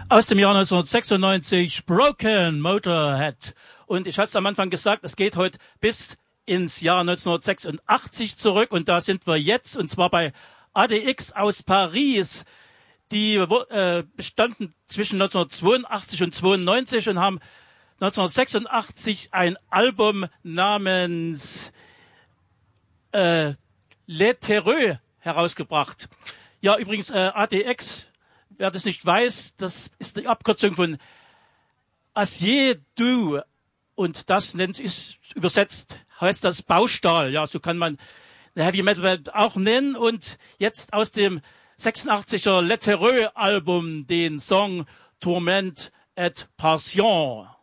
Aus dem Jahr 1996, Broken Motorhead. Und ich hatte es am Anfang gesagt, es geht heute bis ins Jahr 1986 zurück. Und da sind wir jetzt, und zwar bei ADX aus Paris. Die bestanden zwischen 1982 und 92 und haben 1986 ein Album namens Les Terreux herausgebracht. Ja, übrigens, ADX, wer das nicht weiß, das ist die Abkürzung von Acier du. Und das ist übersetzt, heißt das Baustahl. Ja, so kann man Heavy Metal auch nennen. Und jetzt aus dem 86er Les Terreux Album den Song Tourment et Passion.